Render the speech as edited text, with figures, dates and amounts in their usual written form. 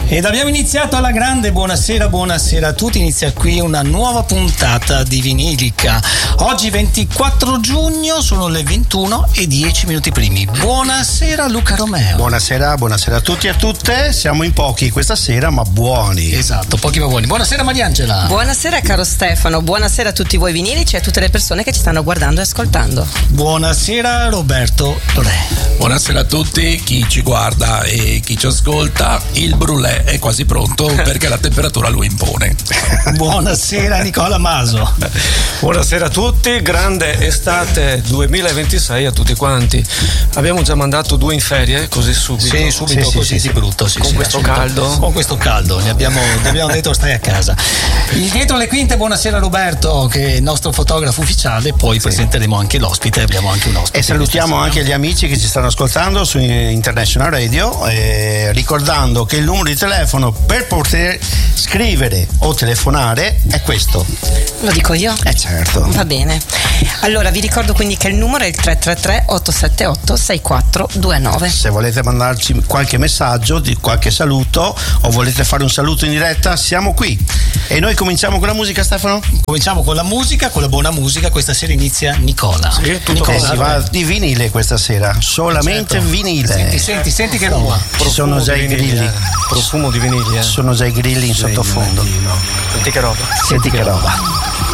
Ed abbiamo iniziato alla grande. Buonasera a tutti. Inizia qui una nuova puntata di Vinilica. Oggi 24 giugno, sono le 21:10 primi. Buonasera Luca Romeo. Buonasera a tutti e a tutte. Siamo in pochi questa sera, ma buoni. Esatto, pochi ma buoni. Buonasera Mariangela. Buonasera caro Stefano, buonasera a tutti voi vinilici e a tutte le persone che ci stanno guardando e ascoltando. Buonasera Roberto Re. Buonasera a tutti, chi ci guarda e chi ci ascolta. Il brûlé è quasi pronto perché la temperatura lo impone. Buonasera Nicola Maso. Buonasera a tutti, grande estate 2026 a tutti quanti. Abbiamo già mandato 2 in ferie, così subito. Sì, subito così brutto. Con questo caldo. Con questo caldo, ne abbiamo detto stai a casa. Il dietro le quinte, buonasera Roberto, che è il nostro fotografo ufficiale, poi presenteremo anche l'ospite, abbiamo anche un ospite. E salutiamo anche gli amici che ci stanno ascoltando su International Radio, ricordando che il numero di telefono per poter scrivere o telefonare è questo. Lo dico io? Certo. Va bene. Allora vi ricordo quindi che il numero è il 333-878-6429. Se volete mandarci qualche messaggio, di qualche saluto o volete fare un saluto in diretta, siamo qui. E noi cominciamo con la musica, Stefano? Cominciamo con la musica, con la buona musica. Questa sera inizia Nicola. Sì, Nicola, si va di vinile questa sera, solamente vinile. Senti che roba. Ci sono già i grilli. Profumo di vinili. Sono già i grilli in sottofondo. Senti che roba. Senti che roba.